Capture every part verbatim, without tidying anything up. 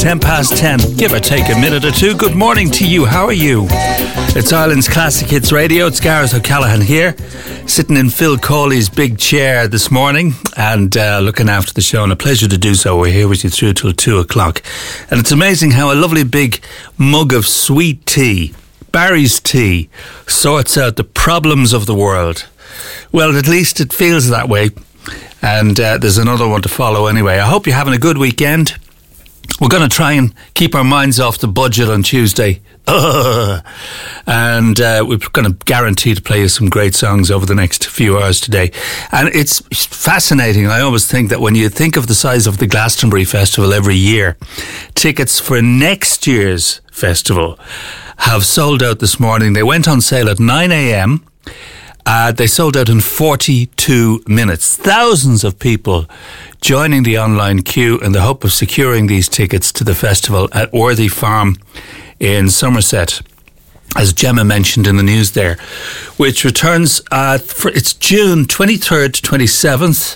ten past ten, give or take a minute or two. Good morning to you. How are you? It's Ireland's Classic Hits Radio. It's Gareth O'Callaghan here, sitting in Phil Cawley's big chair this morning and uh, looking after the show, and a pleasure to do so. We're here with you through till two o'clock. And it's amazing how a lovely big mug of sweet tea, Barry's tea, sorts out the problems of the world. Well, at least it feels that way. And uh, there's another one to follow anyway. I hope you're having a good weekend. We're going to try and keep our minds off the budget on Tuesday. Ugh. And uh, we're going to guarantee to play you some great songs over the next few hours today. And it's fascinating. I always think that when you think of the size of the Glastonbury Festival every year, tickets for next year's festival have sold out this morning. They went on sale at nine a.m. Uh, they sold out in forty-two minutes. Thousands of people joining the online queue in the hope of securing these tickets to the festival at Worthy Farm in Somerset, as Gemma mentioned in the news there, which returns, uh, for, it's June twenty-third to twenty-seventh,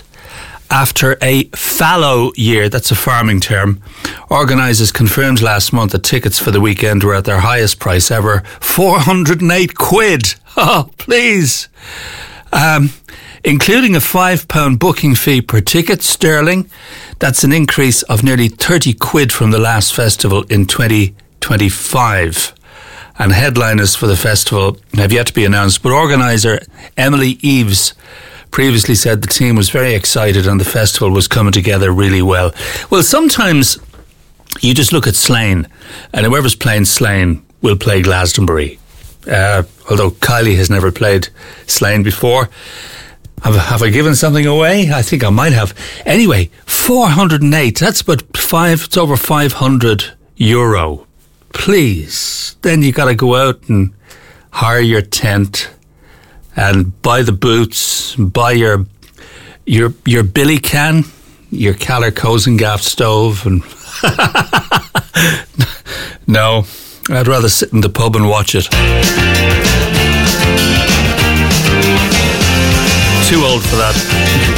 after a fallow year. That's a farming term. Organisers confirmed last month that tickets for the weekend were at their highest price ever, four hundred eight quid. Oh, please. Um, including a five pound booking fee per ticket sterling. That's an increase of nearly thirty quid from the last festival in twenty twenty-five. And headliners for the festival have yet to be announced, but organiser Emily Eves previously said the team was very excited and the festival was coming together really well. Well, sometimes you just look at Slane, and whoever's playing Slane will play Glastonbury. Uh, although Kylie has never played Slane before. Have, have I given something away? I think I might have. Anyway, four hundred eight, that's about five, it's over five hundred euro. Please. Then you got to go out and hire your tent and buy the boots, buy your your your billy can, your Caller Cosengaff stove, and no, I'd rather sit in the pub and watch it. Too old for that.